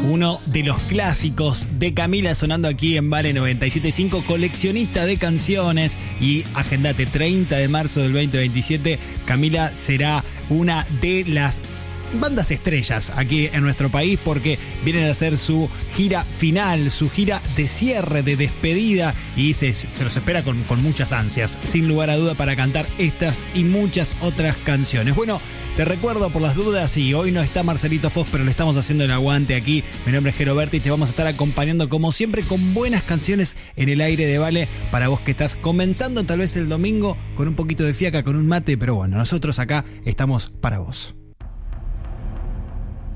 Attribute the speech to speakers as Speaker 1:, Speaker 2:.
Speaker 1: Uno de los clásicos de Camila sonando aquí en Vale 97.5, coleccionista de canciones. Y agendate, 30 de marzo del 2027, Camila será una de las bandas estrellas aquí en nuestro país, porque vienen a hacer su gira final, su gira de cierre, de despedida, y se los espera con muchas ansias, sin lugar a duda, para cantar estas y muchas otras canciones. Bueno, te recuerdo por las dudas, y hoy no está Marcelito Foz, pero le estamos haciendo el aguante aquí. Mi nombre es Jero Berti y te vamos a estar acompañando como siempre con buenas canciones en el aire de Vale, para vos que estás comenzando tal vez el domingo con un poquito de fiaca, con un mate, pero bueno, nosotros acá estamos para vos.